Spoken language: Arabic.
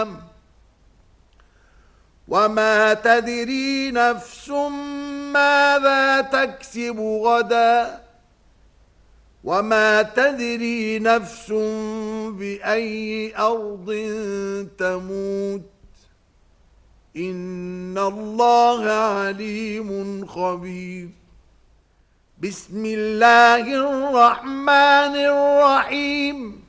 وما تدري نفس ماذا تكسب غدا وما تدري نفس بأي أرض تموت إن الله عليم خبير. بسم الله الرحمن الرحيم.